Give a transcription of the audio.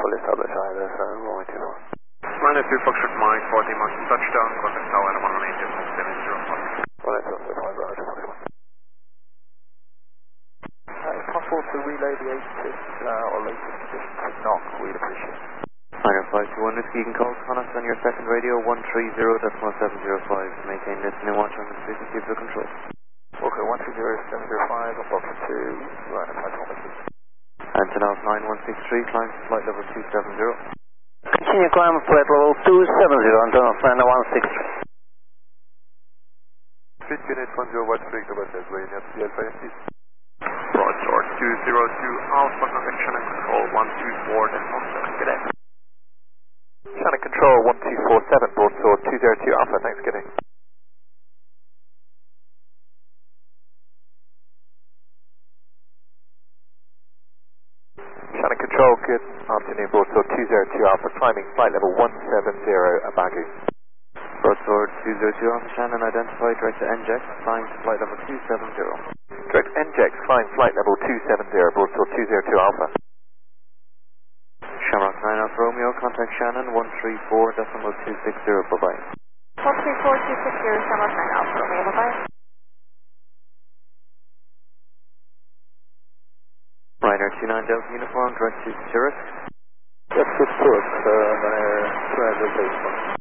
Will establish either, so runway 24. Minus 2 Foxtrot Mike, 40 Mach, touchdown, contact tower 118.705. 187.5, roger, 41. If possible to relay the 86 or latest position to knock, we'd appreciate it. Minor 521 Whiskey, you can call Connors on your second radio, 130.705. Maintain listening watch on the frequency of the control. Okay, 130.705, I'm boxing to right at 5 Whiskey. Antonov 9163, climb to flight level 270. Continue climb flight level 270, Antonov 9163. Street unit 10 West Break, November, Tasmania, Alpha MT. Broadsword 202 Alpha, contact Shannon Control 124.7, good day. Shannon Control 1247, Broadsword 202 Alpha, thanks, good day. Shannon Control, good afternoon, Broadsword 202 Alpha, climbing flight level 170 Abagu. Broadsword 202 Alpha, Shannon identified, direct to NJEX, climb to flight level 270. Direct NJEX, climb flight level 270, Broadsword 202 Alpha. Shamrock 9 Alpha Romeo, contact Shannon 134.260, bye-bye. 134.260, Shamrock 9 Alpha Romeo, bye-bye. Ryder 29 Delta Uniform, direct to Zurich. That's good, Zurich, Ryder 200 base.